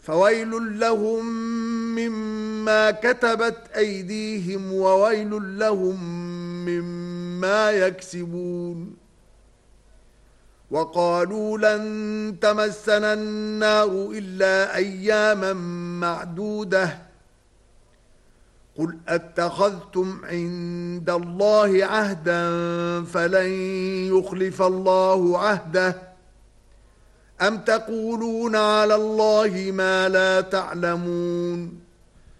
فويل لهم مما كتبت أيديهم وويل لهم مما يكسبون. وقالوا لن تمسنا النار إلا أياما معدودة قل أتخذتم عند الله عهدا فلن يخلف الله عهده أم تقولون على الله ما لا تعلمون.